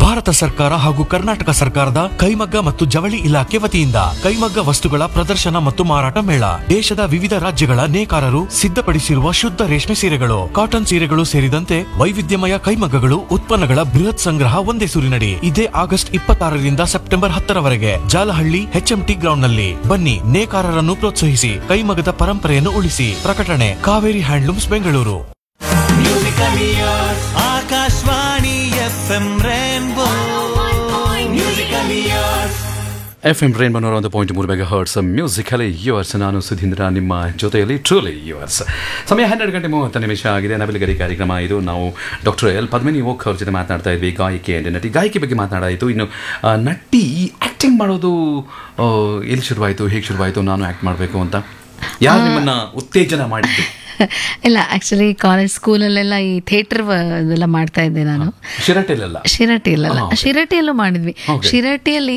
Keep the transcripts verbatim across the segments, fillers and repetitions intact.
ಭಾರತ ಸರ್ಕಾರ ಹಾಗೂ ಕರ್ನಾಟಕ ಸರ್ಕಾರದ ಕೈಮಗ್ಗ ಮತ್ತು ಜವಳಿ ಇಲಾಖೆ ವತಿಯಿಂದ ಕೈಮಗ್ಗ ವಸ್ತುಗಳ ಪ್ರದರ್ಶನ ಮತ್ತು ಮಾರಾಟ ಮೇಳ. ದೇಶದ ವಿವಿಧ ರಾಜ್ಯಗಳ ನೇಕಾರರು ಸಿದ್ಧಪಡಿಸಿರುವ ಶುದ್ಧ ರೇಷ್ಮೆ ಸೀರೆಗಳು, ಕಾಟನ್ ಸೀರೆಗಳು ಸೇರಿದಂತೆ ವೈವಿಧ್ಯಮಯ ಕೈಮಗ್ಗಗಳು ಉತ್ಪನ್ನಗಳ ಬೃಹತ್ ಸಂಗ್ರಹ ಒಂದೇ ಸೂರಿನಡಿ. ಇದೇ August ಇಪ್ಪತ್ತಾರರಿಂದ September ಹತ್ತರವರೆಗೆ Jalahalli HMT ground ನಲ್ಲಿ ಬನ್ನಿ. ನೇಕಾರರನ್ನು ಪ್ರೋತ್ಸಾಹಿಸಿ, ಕೈಮಗ್ಗದ ಪರಂಪರೆಯನ್ನು ಉಳಿಸಿ. ಪ್ರಕಟಣೆ Kaveri handlooms Bengaluru. Akashvani F M rainbow F M rainbow ನೂರ ಒಂದು ಪಾಯಿಂಟ್ ಮೂರು ಮೆಗಾ ಹರ್ಟ್ಸ್ ಮ್ಯೂಸಿಕಲಿ ಯುವರ್ಸ್. ನಾನು ಸುಧೀಂದ್ರ ನಿಮ್ಮ ಜೊತೆಯಲ್ಲಿ ಟ್ರೂಲಿ ಯುವರ್ಸ್. ಸಮಯ ಹನ್ನೆರಡು ಗಂಟೆ ಮೂವತ್ತು ನಿಮಿಷ ಆಗಿದೆ. ನವಿಲುಗರಿ ಕಾರ್ಯಕ್ರಮ ಇದು. ನಾವು ಡಾಕ್ಟರ್ ಎಲ್ ಪದ್ಮಿನಿ ಓಕ್ ಅವ್ರ ಜೊತೆ ಮಾತನಾಡ್ತಾ ಇದ್ವಿ. ಗಾಯಕಿ ಆ್ಯಂಡ್ ನಟಿ, ಗಾಯಕಿ ಬಗ್ಗೆ ಮಾತನಾಡಾಯಿತು. ಇನ್ನು ನಟಿ ಆ್ಯಕ್ಟಿಂಗ್ ಮಾಡೋದು ಎಲ್ಲಿ ಶುರುವಾಯಿತು, ಹೇಗೆ ಶುರುವಾಯಿತು, ನಾನು ಆ್ಯಕ್ಟ್ ಮಾಡಬೇಕು ಅಂತ ಯಾರು ನಿಮ್ಮನ್ನು ಉತ್ತೇಜನ ಮಾಡಿದ್ದು? ಇಲ್ಲ, ಆಕ್ಚುಲಿ ಕಾಲೇಜ್ ಸ್ಕೂಲಲ್ಲೆಲ್ಲ ಈ ಥಿಯೇಟರ್ ಎಲ್ಲ ಮಾಡ್ತಾ ಇದ್ದೆ ನಾನು. ಶಿರಟಿಯಲ್ಲ ಶಿರಟಿಯಲ್ಲ ಶಿರಟಿಯಲ್ಲೂ ಮಾಡಿದ್ವಿ. ಶಿರಟಿಯಲ್ಲಿ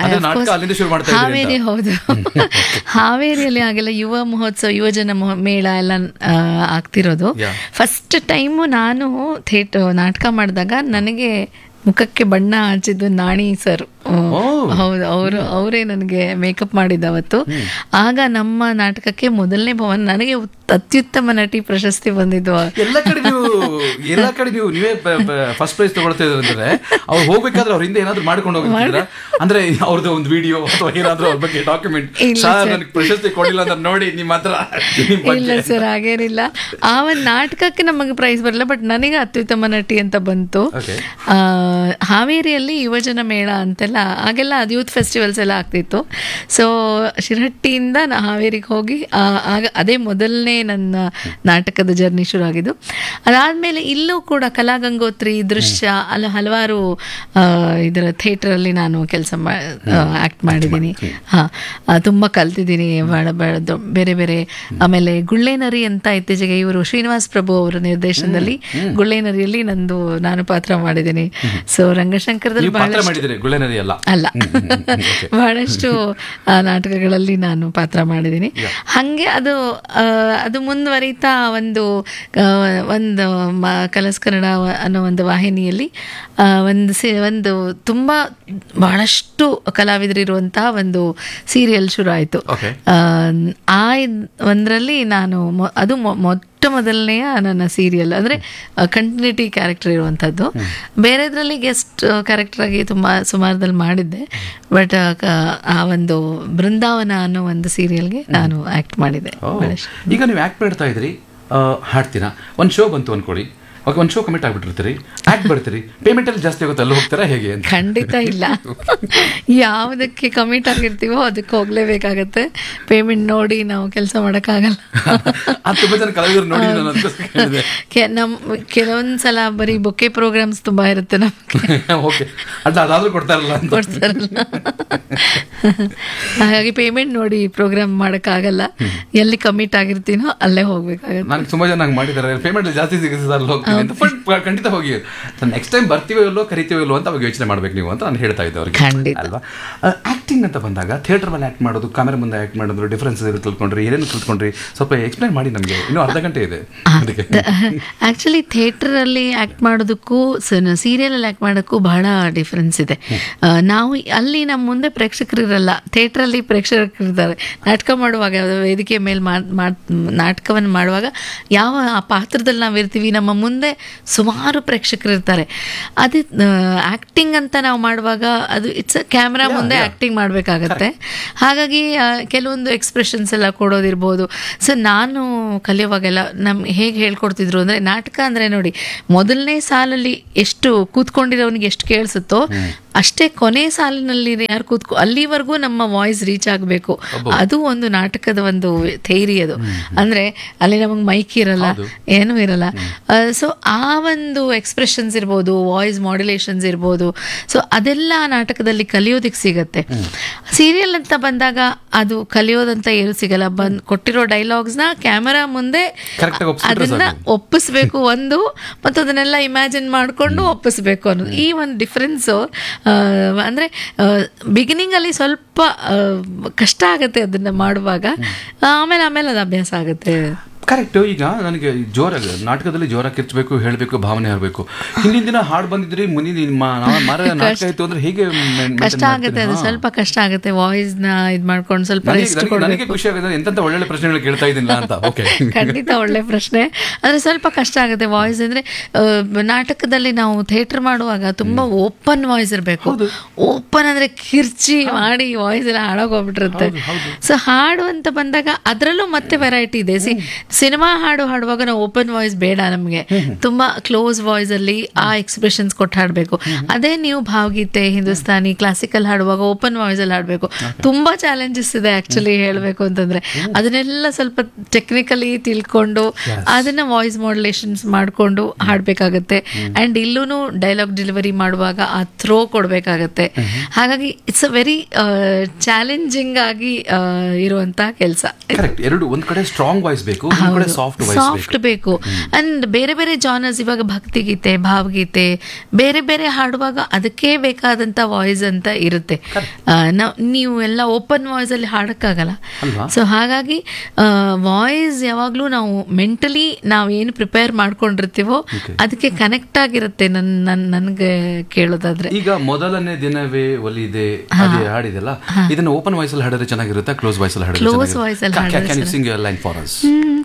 ಹಾವೇರಿ, ಹೌದು, ಹಾವೇರಿಯಲ್ಲಿ ಆಗೆಲ್ಲ ಯುವ ಮಹೋತ್ಸವ, ಯುವಜನ ಮೇಳ ಎಲ್ಲ ಆಗ್ತಿರೋದು. ಫಸ್ಟ್ ಟೈಮು ನಾನು ಥಿಯೇಟರ್ ನಾಟಕ ಮಾಡಿದಾಗ ನನಗೆ ಮುಖಕ್ಕೆ ಬಣ್ಣ ಹಚ್ಚಿದ್ದು ನಾಣಿ ಸರ್. ಹೌದು, ಅವರು ಅವರೇ ನನಗೆ ಮೇಕಪ್ ಮಾಡಿದ್ದ ಅವತ್ತು. ಆಗ ನಮ್ಮ ನಾಟಕಕ್ಕೆ ಮೊದಲನೇ ಭವನ್ ನನಗೆ ಅತ್ಯುತ್ತಮ ನಟಿ ಪ್ರಶಸ್ತಿ ಬಂದಿದ್ದು. ಎಲ್ಲ ಕಡೆ ನೀವು ಎಲ್ಲ ಕಡೆ ನೀವು ನೀವೇ ಫಸ್ಟ್ ಪ್ರೈಸ್ ತಗೊಳ್ತಾ ಇದ್ರೆ ಅವ್ರು ಹೋಗ್ಬೇಕಾದ್ರೆ ಅವ್ರ ಹಿಂದೆ ಏನಾದ್ರು ಮಾಡ್ಕೊಂಡು ಹೋಗ್ತಿದ್ರ ಅಂದ್ರೆ ಅವ್ರದ್ದು ಒಂದು ವಿಡಿಯೋ ಅಥವಾ ಏನಾದ್ರು ಅವ್ರ ಬಗ್ಗೆ ಡಾಕ್ಯುಮೆಂಟ್, ಸರ್ ನನಗೆ ಪ್ರಶಸ್ತಿ ಕೊಡಿಲ್ಲ ಅಂತ ನೋಡಿ ನಿಮ್ಮ ಹತ್ರ? ಇಲ್ಲ ಸರ್, ಹಾಗೇನಿಲ್ಲ. ಆ ಒಂದು ನಾಟಕಕ್ಕೆ ನಮಗೆ ಪ್ರೈಸ್ ಬರಲ್ಲ, ಬಟ್ ನನಗೆ ಅತ್ಯುತ್ತಮ ನಟಿ ಅಂತ ಬಂತು. ಹಾವೇರಿಯಲ್ಲಿ ಯುವಜನ ಮೇಳ ಅಂತೆಲ್ಲ ಆಗೆಲ್ಲ ಅದು ಯೂತ್ ಫೆಸ್ಟಿವಲ್ಸ್ ಎಲ್ಲ ಆಗ್ತಿತ್ತು. ಸೊ ಶಿರಹಟ್ಟಿಯಿಂದ ನಾ ಹಾವೇರಿಗೆ ಹೋಗಿ ಆಗ ಅದೇ ಮೊದಲನೇ ನನ್ನ ನಾಟಕದ ಜರ್ನಿ ಶುರು ಆಗಿದ್ದು. ಅದಾದಮೇಲೆ ಇಲ್ಲೂ ಕೂಡ ಕಲಾಗಂಗೋತ್ರಿ, ದೃಶ್ಯ, ಅಲ್ಲ ಹಲವಾರು ಇದರ ಥಿಯೇಟ್ರಲ್ಲಿ ನಾನು ಕೆಲಸ ಮಾ ಆ್ಯಕ್ಟ್ ಮಾಡಿದ್ದೀನಿ. ಹಾಂ, ತುಂಬ ಕಲ್ತಿದ್ದೀನಿ ಬೇರೆ ಬೇರೆ. ಆಮೇಲೆ ಗುಳ್ಳೇನರಿ ಅಂತ ಇತ್ತೀಚೆಗೆ ಇವರು ಶ್ರೀನಿವಾಸ್ ಪ್ರಭು ಅವರ ನಿರ್ದೇಶನದಲ್ಲಿ ಗುಳ್ಳೇನರಿಯಲ್ಲಿ ನಂದು ನಾನು ಪಾತ್ರ ಮಾಡಿದ್ದೀನಿ. ಸೊ ರಂಗಶಂಕರದಲ್ಲಿ ಅಲ್ಲ ಬಹಳಷ್ಟು ನಾಟಕಗಳಲ್ಲಿ ನಾನು ಪಾತ್ರ ಮಾಡಿದ್ದೀನಿ. ಹಾಗೆ ಅದು ಅದು ಮುಂದುವರಿತಾ ಒಂದು ಒಂದು ಕಲರ್ಸ್ ಕನ್ನಡ ಅನ್ನೋ ಒಂದು ವಾಹಿನಿಯಲ್ಲಿ ಒಂದು ಸಿ ಒಂದು ತುಂಬ ಬಹಳಷ್ಟು ಕಲಾವಿದರಿರುವಂತಹ ಒಂದು ಸೀರಿಯಲ್ ಶುರು ಆಯಿತು. ಆ ಒಂದರಲ್ಲಿ ನಾನು ಅದು ಮೊಟ್ಟ ಮೊದಲನೆಯ ನನ್ನ ಸೀರಿಯಲ್, ಅಂದರೆ ಕಂಟಿನ್ಯೂಟಿ ಕ್ಯಾರೆಕ್ಟರ್ ಇರುವಂಥದ್ದು. ಬೇರೆದ್ರಲ್ಲಿ ಗೆಸ್ಟ್ ಕ್ಯಾರೆಕ್ಟರ್ ಆಗಿ ತುಂಬ ಸುಮಾರದಲ್ಲಿ ಮಾಡಿದ್ದೆ, ಬಟ್ ಆ ಒಂದು ಬೃಂದಾವನ ಅನ್ನೋ ಒಂದು ಸೀರಿಯಲ್ಗೆ ನಾನು ಆ್ಯಕ್ಟ್ ಮಾಡಿದ್ದೆ. ಈಗ ನೀವು ಆ್ಯಕ್ಟ್ ಮಾಡ್ತಾ ಇದ್ರಿ, ಹಾಡ್ತೀರಾ, ಒಂದು ಶೋ ಬಂತು ಅಂದ್ಕೊಳ್ಳಿ, ಓಕೆ, ಒಂದು ಶೋ ಕಮಿಟ್ ಆಗಿಬಿಟ್ಟಿರ್ತೀರಿ, ಆ್ಯಕ್ಟ್ ಬರ್ತೀರಿ, ಪೇಮೆಂಟಲ್ಲಿ ಜಾಸ್ತಿ ಆಗುತ್ತೆ, ಅಲ್ಲಿ ಹೋಗ್ತಾರಾ ಹೇಗೆ ಅಂತ? ಖಂಡಿತ ಇಲ್ಲ, ಯಾವುದಕ್ಕೆ ಕಮಿಟ್ ಆಗಿರ್ತೀವೋ ಅದಕ್ಕೆ ಹೋಗ್ಲೇಬೇಕಾಗತ್ತೆ. ಪೇಮೆಂಟ್ ನೋಡಿ ನಾವು ಕೆಲಸ ಮಾಡೋಕ್ಕಾಗಲ್ಲ. ತುಂಬ ಜನ ಕಲಾವಿದರು ನೋಡಿ ನಮ್ಮ ಕೆಲವೊಂದ್ಸಲ ಬರೀ ಬೊಕ್ಕೆ ಪ್ರೋಗ್ರಾಮ್ಸ್ ತುಂಬ ಇರುತ್ತೆ ನಮಗೆ. ಓಕೆ, ಅಲ್ಲ ಅದಾದ್ರೂ ಕೊಡ್ತಾರಲ್ಲ ಕೊಡ್ತಾರಲ್ಲ ಹಾಗಾಗಿ ಪೇಮೆಂಟ್ ನೋಡಿ ಪ್ರೋಗ್ರಾಮ್ ಮಾಡೋಕ್ಕಾಗಲ್ಲ. ಎಲ್ಲಿ ಕಮಿಟ್ ಆಗಿರ್ತೀನೋ ಅಲ್ಲೇ ಹೋಗ್ಬೇಕಾಗತ್ತೆ. ನನಗೆ ತುಂಬ ಜನ ಹಂಗೆ ಮಾಡಿದ್ದಾರೆ, ಪೇಮೆಂಟ್ ಜಾಸ್ತಿ ಸಿಗುತ್ತೆ ಅಲ್ಲಿ ಹೋಗ್ತೀವಿ ಅಂತ. ಬಟ್ ಖಂಡಿತ ಹೋಗಿ ನೆಕ್ಸ್ಟ್ ಟೈಮ್ ಬರ್ತೀವೋ ಇಲ್ಲೋ ಕರಿತೀವೋ ಇಲ್ಲೋ ಅಂತ ಅವಾಗ ಯೋಚನೆ ಮಾಡ್ಬೇಕು ನೀವು ಅಂತ ನಾನು ಹೇಳ್ತಾ ಇದ್ದೆ ಅವ್ರಿಗೆ. ಅಲ್ವಾ? ಆಕ್ಟಿಂಗ್ ಅಂತ ಬಂದಾಗ ಥಿಯೇಟರ್ ಮೇಲೆ ಆಕ್ಟ್ ಮಾಡೋದು, ಕ್ಯಾಮೆರಾ ಮುಂದೆ ಆಕ್ಟ್ ಮಾಡೋದು, ಡಿಫ್ರೆನ್ಸ್ ತಿಳ್ಕೊಂಡ್ರಿ, ಏನೇನು ತಿಳ್ಕೊಂಡ್ರಿ, ಸ್ವಲ್ಪ ಎಕ್ಸ್ಪ್ಲೈನ್ ಮಾಡಿ ನಮಗೆ. ಇನ್ನೂ ಅರ್ಧ ಗಂಟೆ ಇದೆ. ಆಕ್ಚುಲಿ ಥಿಯೇಟರಲ್ಲಿ ಆಕ್ಟ್ ಮಾಡೋದಕ್ಕೂ ಸೀರಿಯಲಲ್ಲಿ ಆಕ್ಟ್ ಮಾಡೋಕ್ಕೂ ಬಹಳ ಡಿಫ್ರೆನ್ಸ್ ಇದೆ. ನಾವು ಅಲ್ಲಿ ನಮ್ಮ ಮುಂದೆ ಪ್ರೇಕ್ಷಕರು ಇರಲ್ಲ, ಥಿಯೇಟ್ರಲ್ಲಿ ಪ್ರೇಕ್ಷಕರು ಇರ್ತಾರೆ. ನಾಟಕ ಮಾಡುವಾಗ ವೇದಿಕೆ ಮೇಲೆ ನಾಟಕವನ್ನು ಮಾಡುವಾಗ ಯಾವ ಆ ಪಾತ್ರದಲ್ಲಿ ನಾವು ಇರ್ತೀವಿ, ನಮ್ಮ ಮುಂದೆ ಸುಮಾರು ಪ್ರೇಕ್ಷಕರು ಇರ್ತಾರೆ. ಅದೇ ಆ್ಯಕ್ಟಿಂಗ್ ಅಂತ ನಾವು ಮಾಡುವಾಗ ಅದು ಇಟ್ಸ್ ಕ್ಯಾಮ್ರಾ ಮುಂದೆ ಆ್ಯಕ್ಟಿಂಗ್ ಮಾಡಬೇಕಾಗತ್ತೆ. ಹಾಗಾಗಿ ಕೆಲವೊಂದು ಎಕ್ಸ್ಪ್ರೆಷನ್ಸ್ ಎಲ್ಲ ಕೊಡೋದಿರ್ಬೋದು. ಸೊ ನಾನು ಕಲಿಯುವಾಗೆಲ್ಲ ನಮ್ಗೆ ಹೇಗೆ ಹೇಳ್ಕೊಡ್ತಿದ್ರು ಅಂದರೆ, ನಾಟಕ ಅಂದರೆ ನೋಡಿ, ಮೊದಲನೇ ಸಾಲಲ್ಲಿ ಎಷ್ಟು ಕೂತ್ಕೊಂಡಿರೋನಿಗೆ ಎಷ್ಟು ಕೇಳಿಸುತ್ತೋ ಅಷ್ಟೇ ಕೊನೆ ಸಾಲಿನಲ್ಲಿ ಯಾರು ಕೂತ್ಕೊ ಅಲ್ಲಿವರೆಗೂ ನಮ್ಮ ವಾಯ್ಸ್ ರೀಚ್ ಆಗಬೇಕು. ಅದು ಒಂದು ನಾಟಕದ ಒಂದು ಥೇರಿ. ಅದು ಅಂದರೆ ಅಲ್ಲಿ ನಮಗೆ ಮೈಕ್ ಇರಲ್ಲ, ಏನೂ ಇರಲ್ಲ. ಸೊ ಆ ಒಂದು ಎಕ್ಸ್ಪ್ರೆಷನ್ಸ್ ಇರ್ಬೋದು, ವಾಯ್ಸ್ ಮಾಡ್ಯುಲೇಷನ್ಸ್ ಇರ್ಬೋದು. ಸೊ ಅದೆಲ್ಲ ನಾಟಕದಲ್ಲಿ ಕಲಿಯೋದಕ್ಕೆ ಸಿಗತ್ತೆ. ಸೀರಿಯಲ್ ಅಂತ ಬಂದಾಗ ಅದು ಕಲಿಯೋದಂತ ಏನು ಸಿಗಲ್ಲ. ಬಂದ್ ಕೊಟ್ಟಿರೋ ಡೈಲಾಗ್ಸ್ನ ಕ್ಯಾಮರಾ ಮುಂದೆ ಅದನ್ನ ಒಪ್ಪಿಸ್ಬೇಕು ಒಂದು, ಮತ್ತು ಅದನ್ನೆಲ್ಲ ಇಮ್ಯಾಜಿನ್ ಮಾಡಿಕೊಂಡು ಒಪ್ಪಿಸ್ಬೇಕು ಅನ್ನೋದು ಈ ಒಂದು ಡಿಫ್ರೆನ್ಸು. ಅಂದರೆ ಬಿಗಿನಿಂಗಲ್ಲಿ ಸ್ವಲ್ಪ ಕಷ್ಟ ಆಗುತ್ತೆ ಅದನ್ನು ಮಾಡುವಾಗ, ಆಮೇಲೆ ಆಮೇಲೆ ಅದು ಅಭ್ಯಾಸ ಆಗುತ್ತೆ. ಕರೆಕ್ಟ್. ಈಗ ನನಗೆ ಜೋರಾಗಿ ನಾಟಕದಲ್ಲಿ ಜೋರಾಗಿ ಕಿರ್ಚಬೇಕು, ಹೇಳಬೇಕು, ಭಾವನೆ ಇರಬೇಕು. ಹಿಂದಿನ ದಿನ ಹಾಡು ಬಂದಿದ್ರಿ, ಮುಂದಿನ ದಿನ ಮಾರ ನಾಟಕ ಇತ್ತು ಅಂದ್ರೆ ಹೇಗೆ ಕಷ್ಟ ಆಗುತ್ತೆ, ಅದು ಸ್ವಲ್ಪ ಕಷ್ಟ ಆಗುತ್ತೆ. ವಾಯ್ಸ್ ನ ಇದ್ ಮಾಡ್ಕೊಂಡು ಸ್ವಲ್ಪ ನನಗೆ ಖುಷಿ ಆಗುತ್ತೆ. ಎಂತ ಒಳ್ಳೆ ಪ್ರಶ್ನೆಗಳು ಕೇಳ್ತಾ ಇದ್ದಿಲ್ಲ ಅಂತ. ಓಕೆ, ಖಂಡಿತ ಒಳ್ಳೆ ಪ್ರಶ್ನೆ. ಅಂದ್ರೆ ಸ್ವಲ್ಪ ಕಷ್ಟ ಆಗುತ್ತೆ ವಾಯ್ಸ್ ಅಂದ್ರೆ. ನಾಟಕದಲ್ಲಿ ನಾವು ಥಿಯೇಟರ್ ಮಾಡುವಾಗ ತುಂಬಾ ಓಪನ್ ವಾಯ್ಸ್ ಇರಬೇಕು. ಓಪನ್ ಅಂದ್ರೆ ಕಿರ್ಚಿ ಮಾಡಿ ವಾಯ್ಸ್ ಎಲ್ಲ ಹಾಳಾಗೋಗ್ಬಿಟ್ಟಿರುತ್ತೆ. ಸೊ ಹಾಡು ಅಂತ ಬಂದಾಗ ಅದರಲ್ಲೂ ಮತ್ತೆ ವೆರೈಟಿ ಇದೆ. ಸಿ ಸಿನಿಮಾ ಹಾಡು ಹಾಡುವಾಗ ನಾವು ಓಪನ್ ವಾಯ್ಸ್ ಬೇಡ, ನಮಗೆ ತುಂಬಾ ಕ್ಲೋಸ್ ವಾಯ್ಸ್ ಅಲ್ಲಿ ಆ ಎಕ್ಸ್ಪ್ರೆಷನ್ಸ್ ಕೊಟ್ಟು ಹಾಡಬೇಕು. ಅದೇ ನೀವು ಭಾವಗೀತೆ, ಹಿಂದೂಸ್ತಾನಿ, ಕ್ಲಾಸಿಕಲ್ ಹಾಡುವಾಗ ಓಪನ್ ವಾಯ್ಸ್ ಅಲ್ಲಿ ಹಾಡಬೇಕು. ತುಂಬಾ ಚಾಲೆಂಜಸ್ ಇದೆ ಆಕ್ಚುಲಿ ಹೇಳಬೇಕು ಅಂತಂದ್ರೆ. ಅದನ್ನೆಲ್ಲ ಸ್ವಲ್ಪ ಟೆಕ್ನಿಕಲಿ ತಿಳ್ಕೊಂಡು ಅದನ್ನ ವಾಯ್ಸ್ ಮಾಡ್ಯುಲೇಷನ್ಸ್ ಮಾಡ್ಕೊಂಡು ಹಾಡ್ಬೇಕಾಗತ್ತೆ. ಅಂಡ್ ಇಲ್ಲೂ ಡೈಲಾಗ್ ಡೆಲಿವರಿ ಮಾಡುವಾಗ ಆ ಥ್ರೋ ಕೊಡ್ಬೇಕಾಗತ್ತೆ. ಹಾಗಾಗಿ ಇಟ್ಸ್ ಅ ವೆರಿ ಚಾಲೆಂಜಿಂಗ್ ಆಗಿ ಇರುವಂತ ಕೆಲಸ. ಎರಡು, ಒಂದ್ ಕಡೆ ಸ್ಟ್ರಾಂಗ್ ವಾಯ್ಸ್ ಬೇಕು, ಸಾಫ್ಟ್ ಬೇಕು. ಅಂಡ್ ಬೇರೆ ಬೇರೆ ಜಾನರ್ಸ್, ಇವಾಗ ಭಕ್ತಿಗೀತೆ, ಭಾವಗೀತೆ, ಬೇರೆ ಬೇರೆ ಹಾಡುವಾಗ ಅದಕ್ಕೆ ಬೇಕಾದಂತ ವಾಯ್ಸ್ ಅಂತ ಇರುತ್ತೆ. ನೀವು ಎಲ್ಲ ಓಪನ್ ವಾಯ್ಸ್ ಅಲ್ಲಿ ಹಾಡಕ್ಕಾಗಲ್ಲ. ಸೊ ಹಾಗಾಗಿ ವಾಯ್ಸ್ ಯಾವಾಗ್ಲೂ ನಾವು ಮೆಂಟಲಿ ನಾವು ಏನು ಪ್ರಿಪೇರ್ ಮಾಡ್ಕೊಂಡಿರ್ತೀವೋ ಅದಕ್ಕೆ ಕನೆಕ್ಟ್ ಆಗಿರುತ್ತೆ. ನನ್ ನನ್ ನನ್ಗೆ ಕೇಳೋದಾದ್ರೆ, ಈಗ ಮೊದಲನೇ ದಿನವೇ ಒಲಿದೆ ಅದೇ ಹಾಡಿದೆಲ್ಲ, ಇದನ್ನ ಓಪನ್ ವಾಯ್ಸ್ ಅಲ್ಲಿ ಹಾಡಿದ್ರೆ ಚೆನ್ನಾಗಿರುತ್ತೆ, ಕ್ಲೋಸ್ ವಾಯ್ಸ್ ಅಲ್ಲಿ ಹಾಡಿದ್ರೆ ಕ್ಲೋಸ್ ವಾಯ್ಸ್ ಅಲ್ಲಿ ಹಾಡಿದ್ರೆ Can you sing a line for us?